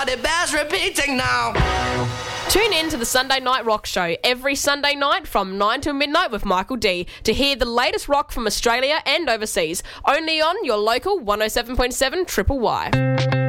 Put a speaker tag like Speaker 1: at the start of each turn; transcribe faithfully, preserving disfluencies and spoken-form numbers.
Speaker 1: but it bears repeating now.
Speaker 2: Tune in to the Sunday Night Rock Show every Sunday night from nine till midnight with Michael D to hear the latest rock from Australia and overseas, only on your local one oh seven point seven Triple Y.